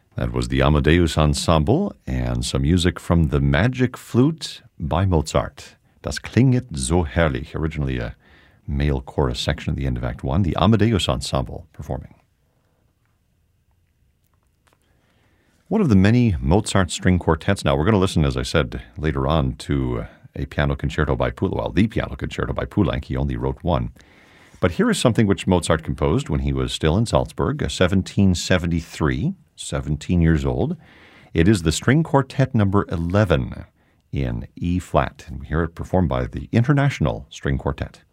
That was the Amadeus Ensemble and some music from the Magic Flute by Mozart. Das klinget so herrlich. Originally a male chorus section at the end of Act 1. The Amadeus Ensemble performing. One of the many Mozart string quartets. Now, we're going to listen, as I said, later on to a piano concerto by Poulenc. Well, the piano concerto by Poulenc. He only wrote one. But here is something which Mozart composed when he was still in Salzburg, 1773, 17 years old. It is the string quartet number 11 in E-flat. And we hear it performed by the International String Quartet.